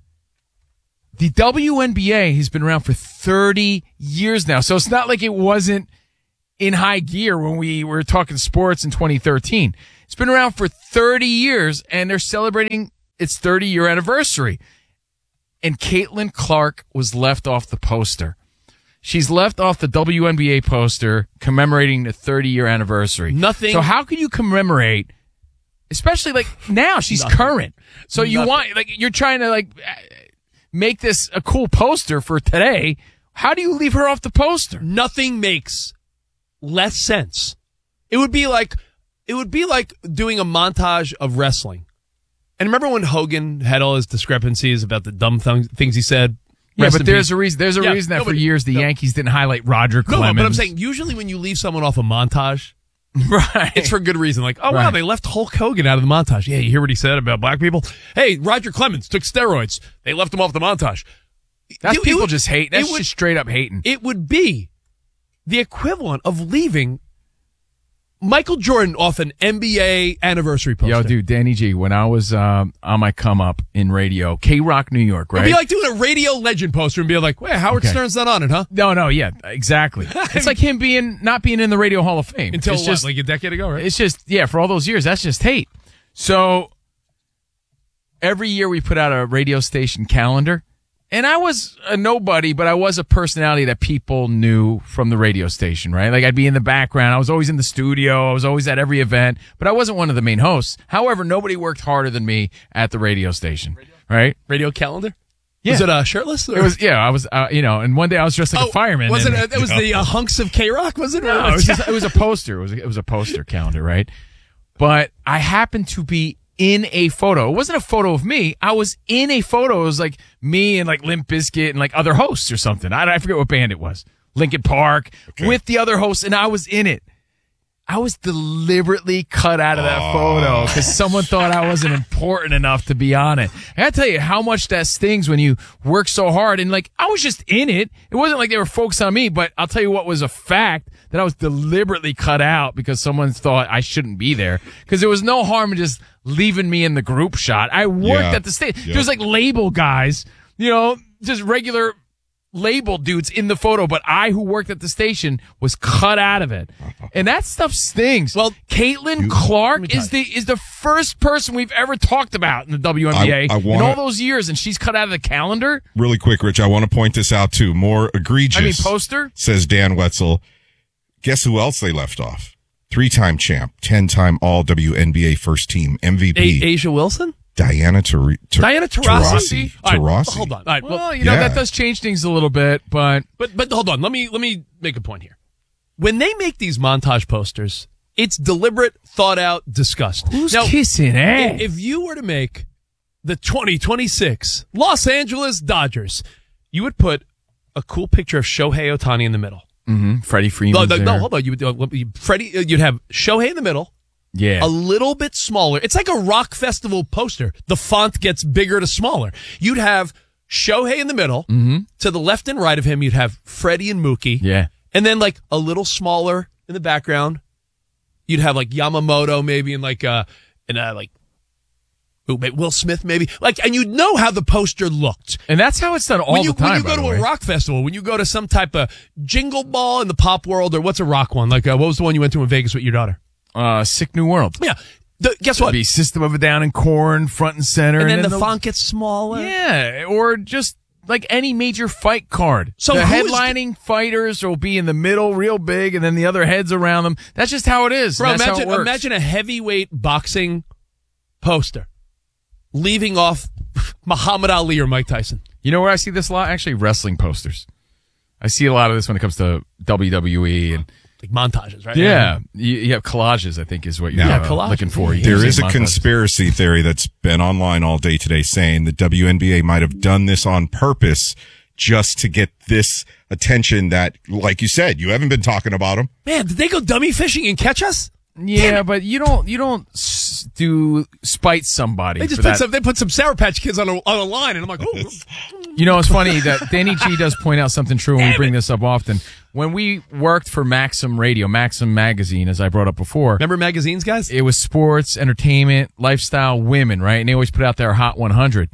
The WNBA has been around for 30 years now. So it's not like it wasn't in high gear when we were talking sports in 2013. It's been around for 30 years, and they're celebrating its 30-year anniversary. And Caitlin Clark was left off the poster. She's left off the WNBA poster commemorating the 30-year anniversary. Nothing. So how can you commemorate, especially like now she's current. So you want, like, you're trying to like make this a cool poster for today. How do you leave her off the poster? Nothing makes less sense. It would be like doing a montage of wrestling. And remember when Hogan had all his discrepancies about the dumb things he said? Yeah, but there's a reason. There's a reason that for years the Yankees didn't highlight Roger Clemens. No, but I'm saying usually when you leave someone off a montage, right, it's for good reason. Like, oh wow, they left Hulk Hogan out of the montage. Yeah, you hear what he said about black people? Hey, Roger Clemens took steroids. They left him off the montage. That's people just hate. That's just straight up hating. It would be the equivalent of leaving Michael Jordan off an NBA anniversary poster. Yo, dude, Danny G, when I was on my come up in radio, K-Rock, New York, right? It'd be like doing a radio legend poster and be like, "Wait, Howard Stern's not on it, huh?" No, yeah, exactly. It's like him not being in the Radio Hall of Fame. Until it's just, like a decade ago, right? It's just, for all those years, that's just hate. So every year we put out a radio station calendar. And I was a nobody, but I was a personality that people knew from the radio station, right? Like I'd be in the background. I was always in the studio. I was always at every event, but I wasn't one of the main hosts. However, nobody worked harder than me at the radio station, right? Radio calendar? Yeah. Was it shirtless? Or? It was, I was, and one day I was dressed like a fireman. Was it was the hunks of K-Rock, was it? No, it was a poster. It was a poster calendar, right? But I happened to be in a photo. It wasn't a photo of me. I was in a photo. It was like me and like Limp Bizkit and like other hosts or something. I forget what band it was. Linkin Park with the other hosts, and I was in it. I was deliberately cut out of that photo because someone thought I wasn't important enough to be on it. I gotta tell you how much that stings when you work so hard. And like, I was just in it. It wasn't like they were focused on me, but I'll tell you what was a fact, that I was deliberately cut out because someone thought I shouldn't be there. Because there was no harm in just leaving me in the group shot. I worked at the stage. There was like label guys, just regular label dudes in the photo, but I, who worked at the station, was cut out of it. And that stuff stings. Well, Caitlin Clark is the first person we've ever talked about in the WNBA in all those years, and she's cut out of the calendar. Really quick, Rich, I want to point this out too. More egregious. Poster? Says Dan Wetzel. Guess who else they left off? 3-time champ, 10-time all WNBA first team MVP. Asia Wilson? Diana Taurasi. Taurasi. Hold on. All right. Well, that does change things a little bit, but hold on. Let me make a point here. When they make these montage posters, it's deliberate, thought out, discussed. Who's kissing ass? If you were to make the 2026 Los Angeles Dodgers, you would put a cool picture of Shohei Ohtani in the middle. Mm-hmm. Freddie Freeman. No, hold on. You'd have Shohei in the middle. Yeah. A little bit smaller. It's like a rock festival poster. The font gets bigger to smaller. You'd have Shohei in the middle. Mm-hmm. To the left and right of him, you'd have Freddie and Mookie. Yeah. And then like a little smaller in the background, you'd have like Yamamoto maybe and Will Smith maybe. And you'd know how the poster looked. And that's how it's done all the time. When you go to a rock festival, when you go to some type of Jingle Ball in the pop world, or what's a rock one? Like, what was the one you went to in Vegas with your daughter? Sick New World. Yeah. Guess what? It'd be System of a Down and Korn front and center. And then the font gets smaller. Yeah. Or just like any major fight card. So the headlining fighters will be in the middle real big, and then the other heads around them. That's just how it is. Bro, that's how it works. Imagine a heavyweight boxing poster leaving off Muhammad Ali or Mike Tyson. You know where I see this a lot? Actually, wrestling posters. I see a lot of this when it comes to WWE and like montages, right? Yeah. You have collages, I think, is what you're looking for. There is a conspiracy theory that's been online all day today saying the WNBA might have done this on purpose just to get this attention that, like you said, you haven't been talking about them. Man, did they go dummy fishing and catch us? Yeah, but you don't do spite somebody. They just put some Sour Patch Kids on a line, and I'm like, oh. You know, it's funny that Danny G does point out something true when we bring this up often. when we worked for Maxim Radio, Maxim Magazine, as I brought up before. Remember magazines, guys? It was sports, entertainment, lifestyle, women, right? And they always put out their Hot 100.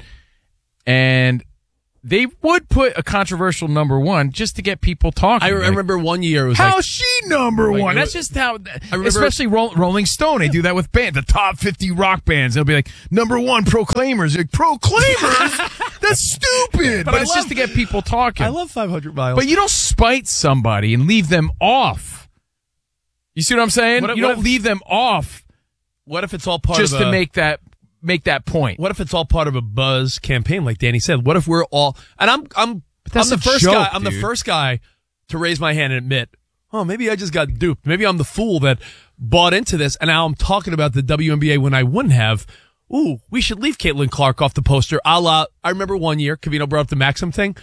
And they would put a controversial number one just to get people talking. I remember one year it was how's she number one? That's just how, especially Rolling Stone, they do that with bands, the top 50 rock bands. They'll be like, number one, Proclaimers. Like, Proclaimers? That's stupid. But it's just to get people talking. I love 500 Miles. But you don't spite somebody and leave them off. You see what I'm saying? You don't leave them off. What if it's all part just of to make that point? What if it's all part of a buzz campaign, like Danny said? What if we're all? And I'm the first joke, guy. I'm dude. the first guy to raise my hand and admit, oh, maybe I just got duped. Maybe I'm the fool that bought into this, and now I'm talking about the WNBA when I wouldn't have. Ooh, we should leave Caitlin Clark off the poster. I remember one year, Covino brought up the Maxim thing.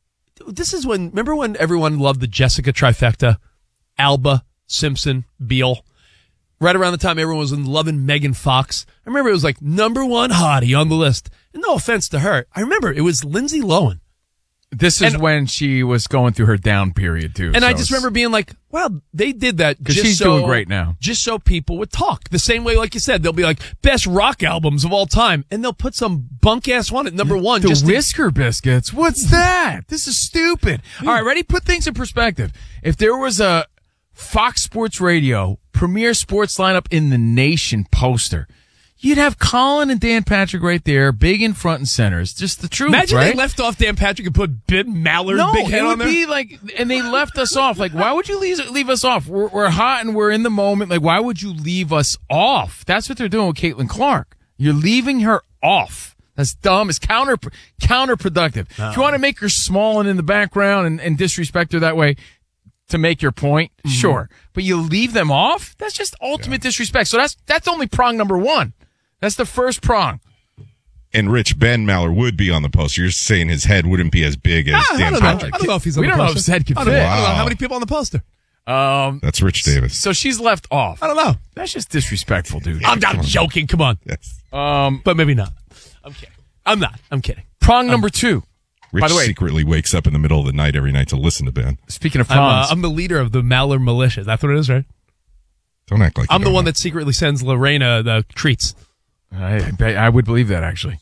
This is remember when everyone loved the Jessica trifecta? Alba, Simpson, Beal. Right around the time everyone was loving Megan Fox. I remember it was like number one hottie on the list. And no offense to her. I remember it was Lindsay Lohan. This is when she was going through her down period, too. And I just remember being like, wow, they did that just she's doing great now. Just so people would talk. The same way, like you said, they'll be like, best rock albums of all time. And they'll put some bunk-ass one at number one. The Whisker Biscuits. What's that? This is stupid. All right, ready? Put things in perspective. If there was a Fox Sports Radio premier sports lineup in the nation poster, you'd have Colin and Dan Patrick right there, big in front and center. It's just the truth, Imagine right? they left off Dan Patrick and put Ben Mallard's big head on there. No, it would be like, and they left us off. Like, why would you leave us off? We're hot and we're in the moment. Like, why would you leave us off? That's what they're doing with Caitlin Clark. You're leaving her off. That's dumb. It's counterproductive. No. If you want to make her small and in the background and disrespect her that way to make your point, sure. But you leave them off? That's just ultimate disrespect. So that's only prong number one. That's the first prong. And Rich, Ben Maller would be on the poster. You're saying his head wouldn't be as big as Dan Patrick. I don't know if he's on the poster. We don't know if his head could fit. I don't know how many people on the poster. That's Rich Davis. So she's left off. I don't know. That's just disrespectful, dude. I'm not joking. Come on. Yes. But maybe not. I'm kidding. I'm not. I'm kidding. Prong number two. Rich By the way, secretly wakes up in the middle of the night every night to listen to Ben. Speaking of prongs. I'm the leader of the Maller militia. That's what it is, right? Don't act like I'm the one that secretly sends Lorena the treats. I would believe that, actually.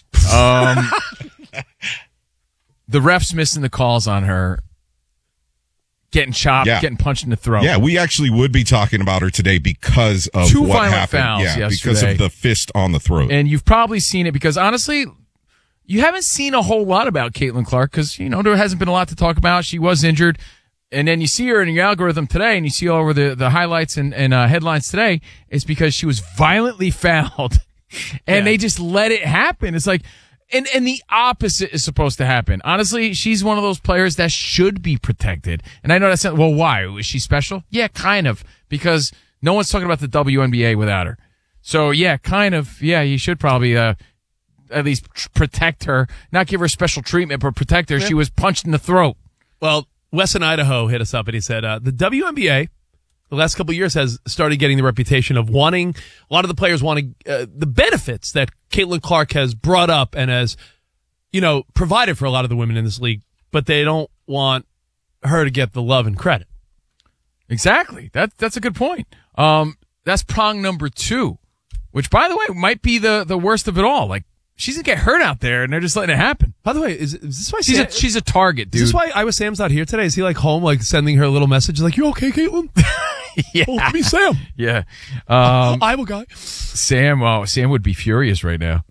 The ref's missing the calls on her. Getting chopped, getting punched in the throat. Yeah, we actually would be talking about her today because of Two what violent happened. fouls Yeah, yesterday. because of the fist on the throat. And you've probably seen it because, honestly, you haven't seen a whole lot about Caitlin Clark because, there hasn't been a lot to talk about. She was injured. And then you see her in your algorithm today and you see all over the highlights and headlines today. It's because she was violently fouled and they just let it happen. It's like, and the opposite is supposed to happen. Honestly, she's one of those players that should be protected. And I know that's, well, why? Is she special? Yeah, kind of. Because no one's talking about the WNBA without her. So, yeah, kind of. Yeah, you should probably at least protect her. Not give her special treatment, but protect her. Yeah. She was punched in the throat. Well, Wes in Idaho hit us up and he said, the WNBA, the last couple of years, has started getting the reputation of wanting, a lot of the players wanting the benefits that Caitlin Clark has brought up and has, provided for a lot of the women in this league, but they don't want her to get the love and credit. Exactly. That's a good point. That's prong number two, which, by the way, might be the worst of it all. Like, she's gonna get hurt out there, and they're just letting it happen. By the way, is this why she's a target, dude? Is this why Iowa Sam's not here today? Is he like home, like sending her a little message, like, "You okay, Caitlin?" Yeah, oh, me, Sam. Yeah, Iowa guy. Sam would be furious right now.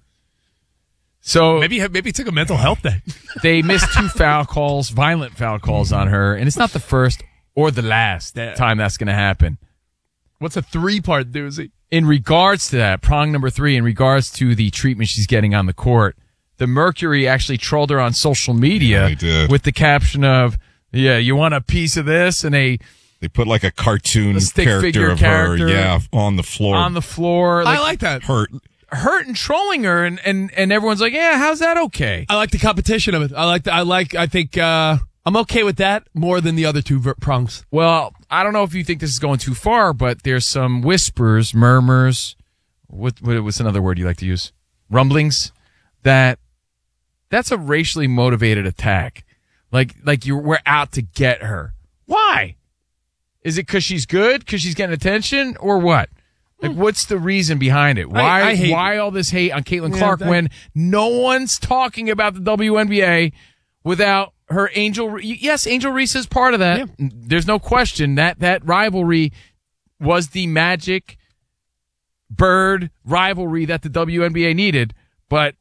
So maybe he took a mental health day. They missed two violent foul calls on her, and it's not the first or the last time that's going to happen. What's a 3-part doozy? In regards to that, prong number 3, in regards to the treatment she's getting on the court, the Mercury actually trolled her on social media with the caption of, you want a piece of this? And they put like a cartoon character of her, on the floor. On the floor. I like that. Hurt and trolling her, and everyone's like, yeah, how's that okay? I like the competition of it. I think I'm okay with that more than the other two prongs. Well, I don't know if you think this is going too far, but there's some whispers, murmurs. What's another word you like to use? Rumblings. That's a racially motivated attack. Like we're out to get her. Why? Is it because she's good? Because she's getting attention? Or what? Like, what's the reason behind it? Why all this hate on Caitlin Clark when no one's talking about the WNBA without her Angel? Yes, Angel Reese is part of that. Yeah. There's no question that rivalry was the Magic Bird rivalry that the WNBA needed. But